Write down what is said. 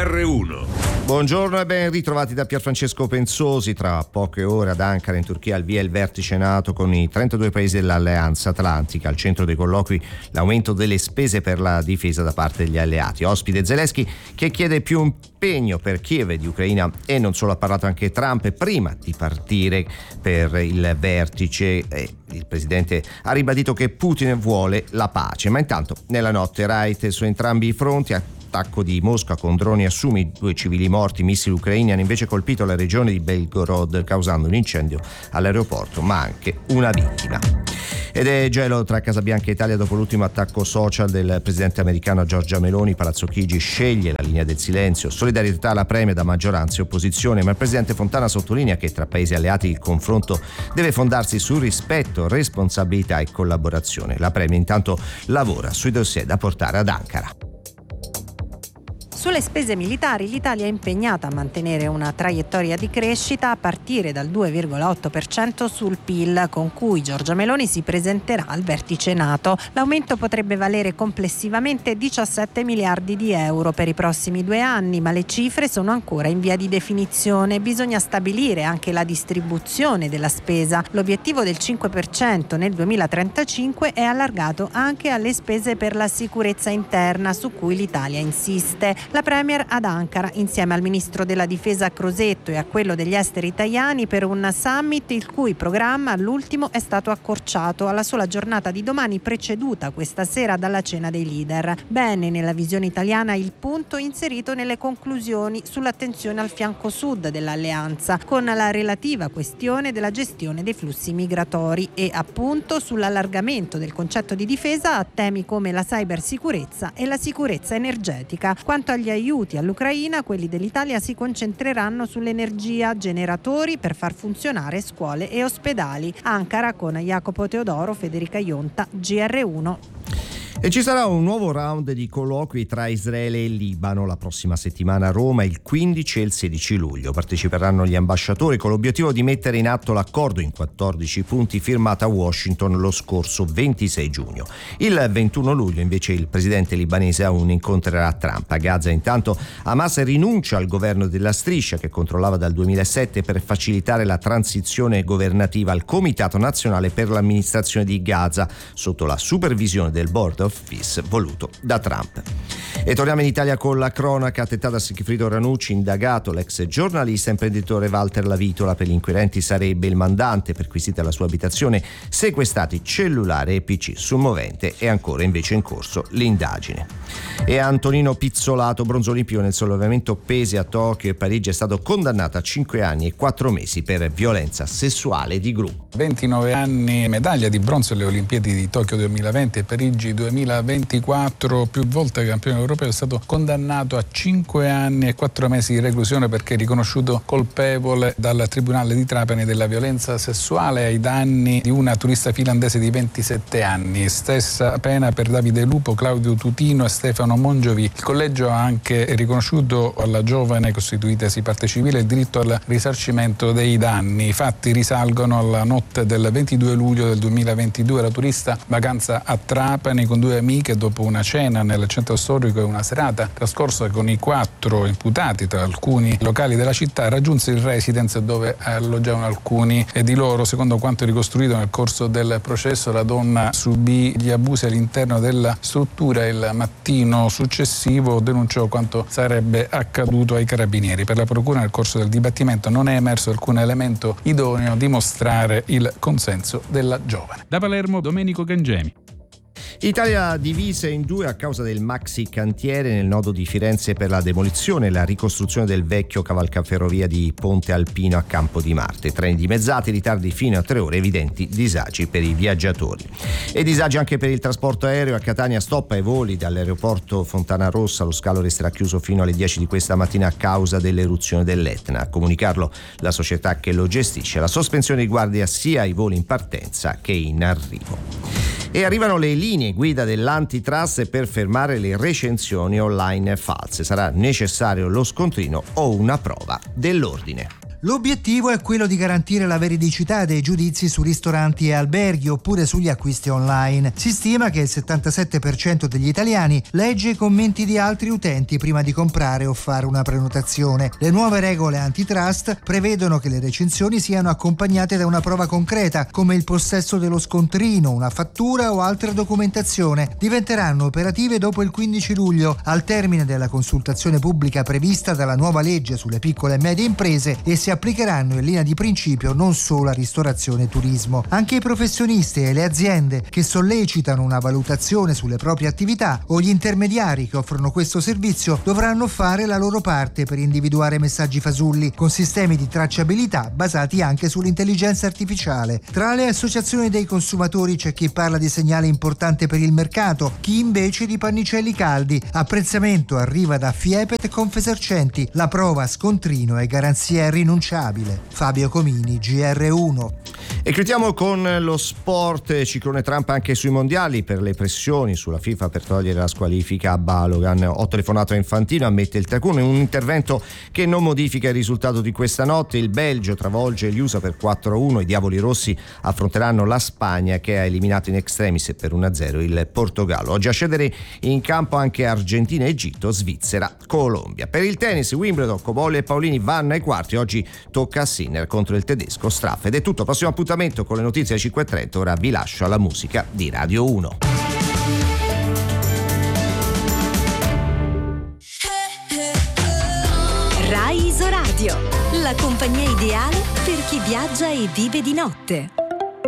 GR1. Buongiorno e ben ritrovati da Pierfrancesco Pensosi. Tra poche ore ad Ankara in Turchia al via il vertice NATO con i 32 paesi dell'Alleanza Atlantica. Al centro dei colloqui l'aumento delle spese per la difesa da parte degli alleati. Ospite Zelensky che chiede più impegno per Kiev e di Ucraina, e non solo, ha parlato anche Trump prima di partire per il vertice. Il presidente ha ribadito che Putin vuole la pace, ma intanto nella notte raid su entrambi i fronti. Attacco di Mosca con droni a Sumi, 2 civili morti. Missili ucraini hanno invece colpito la regione di Belgorod causando un incendio all'aeroporto, ma anche una vittima. Ed è gelo tra Casa Bianca e Italia dopo l'ultimo attacco social del presidente americano Giorgia Meloni. Palazzo Chigi sceglie la linea del silenzio, solidarietà alla premia da maggioranza e opposizione, ma il presidente Fontana sottolinea che tra paesi alleati il confronto deve fondarsi su rispetto, responsabilità e collaborazione. La premia intanto lavora sui dossier da portare ad Ankara. Sulle spese militari l'Italia è impegnata a mantenere una traiettoria di crescita a partire dal 2,8% sul PIL, con cui Giorgia Meloni si presenterà al vertice NATO. L'aumento potrebbe valere complessivamente 17 miliardi di euro per i prossimi 2 anni, ma le cifre sono ancora in via di definizione. Bisogna stabilire anche la distribuzione della spesa. L'obiettivo del 5% nel 2035 è allargato anche alle spese per la sicurezza interna, su cui l'Italia insiste. La Premier ad Ankara insieme al ministro della difesa Crosetto e a quello degli esteri Tajani per un summit il cui programma all'ultimo è stato accorciato alla sola giornata di domani, preceduta questa sera dalla cena dei leader. Bene nella visione italiana il punto inserito nelle conclusioni sull'attenzione al fianco sud dell'alleanza, con la relativa questione della gestione dei flussi migratori e appunto sull'allargamento del concetto di difesa a temi come la cybersicurezza e la sicurezza energetica. Quanto agli aiuti all'Ucraina, quelli dell'Italia si concentreranno sull'energia, generatori per far funzionare scuole e ospedali. Ankara con Jacopo Teodoro, Federica Ionta, GR1. E ci sarà un nuovo round di colloqui tra Israele e Libano la prossima settimana a Roma, il 15 e il 16 luglio. Parteciperanno gli ambasciatori con l'obiettivo di mettere in atto l'accordo in 14 punti firmato a Washington lo scorso 26 giugno. Il 21 luglio invece il presidente libanese Aoun incontrerà Trump. A Gaza intanto Hamas rinuncia al governo della striscia che controllava dal 2007 per facilitare la transizione governativa al Comitato Nazionale per l'amministrazione di Gaza sotto la supervisione del Board of Peace voluto da Trump. E torniamo in Italia con la cronaca. Attentato a Sigfrido Ranucci, indagato l'ex giornalista e imprenditore Walter Lavitola. Per gli inquirenti sarebbe il mandante, perquisita la sua abitazione, sequestrati cellulare e PC. Sul movente è ancora invece in corso l'indagine. E Antonino Pizzolato, bronzo olimpico nel sollevamento pesi a Tokyo e Parigi, è stato condannato a 5 anni e 4 mesi per violenza sessuale di gruppo. 29 anni, medaglia di bronzo alle Olimpiadi di Tokyo 2020 e Parigi 2024, più volte campione europeo, è stato condannato a 5 anni e 4 mesi di reclusione perché riconosciuto colpevole dal Tribunale di Trapani della violenza sessuale ai danni di una turista finlandese di 27 anni. Stessa pena per Davide Lupo, Claudio Tutino e Stefano Mongiovi. Il collegio ha anche riconosciuto alla giovane costituitasi parte civile il diritto al risarcimento dei danni. I fatti risalgono alla notte del 22 luglio del 2022. La turista vacanza a Trapani con 2 amiche dopo una cena nel centro storico e una serata trascorsa con i 4 imputati tra alcuni locali della città, raggiunse il residence dove alloggiavano alcuni e di loro. Secondo quanto ricostruito nel corso del processo, la donna subì gli abusi all'interno della struttura. Il mattino successivo denunciò quanto sarebbe accaduto ai carabinieri. Per la procura nel corso del dibattimento non è emerso alcun elemento idoneo a dimostrare il consenso della giovane. Da Palermo, Domenico Gangemi. Italia divisa in 2 a causa del maxi cantiere nel nodo di Firenze per la demolizione e la ricostruzione del vecchio cavalcaferrovia di Ponte Alpino a Campo di Marte. Treni dimezzati, ritardi fino a 3 ore, evidenti disagi per i viaggiatori. E disagi anche per il trasporto aereo. A Catania stop ai voli dall'aeroporto Fontana Rossa. Lo scalo resterà chiuso fino alle 10 di questa mattina a causa dell'eruzione dell'Etna. A comunicarlo la società che lo gestisce. La sospensione riguarda sia i voli in partenza che in arrivo. E arrivano le linee guida dell'antitrust per fermare le recensioni online false. Sarà necessario lo scontrino o una prova dell'ordine. L'obiettivo è quello di garantire la veridicità dei giudizi su ristoranti e alberghi oppure sugli acquisti online. Si stima che il 77% degli italiani legge i commenti di altri utenti prima di comprare o fare una prenotazione. Le nuove regole antitrust prevedono che le recensioni siano accompagnate da una prova concreta, come il possesso dello scontrino, una fattura o altra documentazione. Diventeranno operative dopo il 15 luglio, al termine della consultazione pubblica prevista dalla nuova legge sulle piccole e medie imprese, e si applicheranno in linea di principio non solo a ristorazione e turismo. Anche i professionisti e le aziende che sollecitano una valutazione sulle proprie attività o gli intermediari che offrono questo servizio dovranno fare la loro parte per individuare messaggi fasulli con sistemi di tracciabilità basati anche sull'intelligenza artificiale. Tra le associazioni dei consumatori c'è chi parla di segnale importante per il mercato, chi invece di pannicelli caldi. Apprezzamento arriva da Fiepet e Confesercenti. La prova scontrino è garanzia irrinunciabile. Fabio Comini, GR1. E chiudiamo con lo sport. Ciclone Trump anche sui mondiali per le pressioni sulla FIFA per togliere la squalifica a Balogan. Ho telefonato a Infantino, ammette il Taccuno, in un intervento che non modifica il risultato di questa notte. Il Belgio travolge gli USA per 4-1, i Diavoli Rossi affronteranno la Spagna che ha eliminato in extremis per 1-0 il Portogallo. Oggi a scendere in campo anche Argentina, Egitto, Svizzera, Colombia. Per il tennis, Wimbledon, Cobolli e Paolini vanno ai quarti. Oggi tocca a Sinner contro il tedesco Straff. Ed è tutto, prossimo appuntamento con le notizie alle 5:30. Ora vi lascio alla musica di Radio 1. Rai Isoradio, la compagnia ideale per chi viaggia e vive di notte.